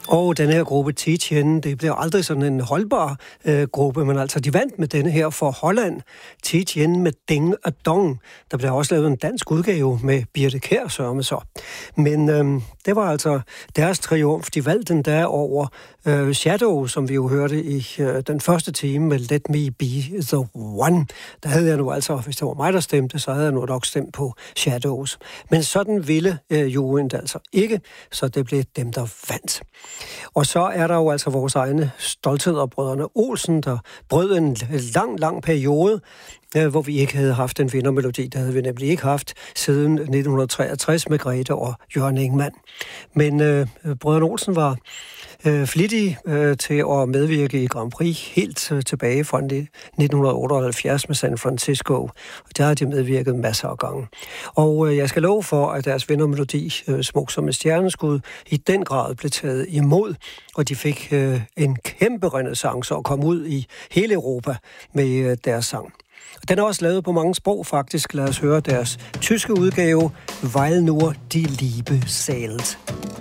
Og den her gruppe Tietjen, det blev aldrig sådan en holdbar gruppe, men altså de vandt med denne her for Holland. Tietjen med Ding og Dong. Der blev også lavet en dansk udgave med Birthe Kjær, sørme så. Men det var altså deres triumf. De valgte den der over Shadow, som vi jo hørte i den første time med Let Me Be The One. Der havde jeg nu altså, hvis det var mig, der stemte, så havde jeg nu nok stemt på Shadows. Men sådan ville juryen altså ikke, så det blev dem, der vandt. Og så er der jo altså vores egne stoltheder, brødrene Olsen, der brød en lang periode, hvor vi ikke havde haft en vindermelodi. Det havde vi nemlig ikke haft siden 1963 med Grete og Jørgen Ingmann. Men brødrene Olsen var flittige til at medvirke i Grand Prix helt tilbage fra 1978 med San Francisco. Og der har de medvirket masser af gange. Og jeg skal love for, at deres vindermelodi, Smuk som et stjerneskud, i den grad blev taget imod, og de fik en kæmpe renæssance og kom ud i hele Europa med deres sang. Den er også lavet på mange sprog, faktisk. Lad os høre deres tyske udgave, Weil nur die Liebe zählt.